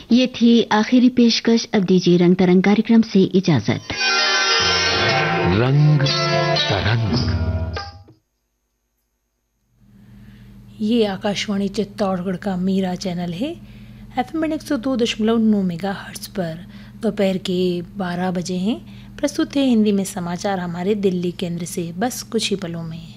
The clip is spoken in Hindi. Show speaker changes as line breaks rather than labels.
ये थी आखिरी पेशकश। अब दीजिए रंग तरंग कार्यक्रम से इजाजत।
रंग तरंग।
ये आकाशवाणी चित्तौड़गढ़ का मीरा चैनल है। FM 102.9 मेगाहर्ट्ज़ पर दोपहर के 12 बजे हैं। प्रस्तुत है हिंदी में समाचार हमारे दिल्ली केंद्र से, बस कुछ ही पलों में।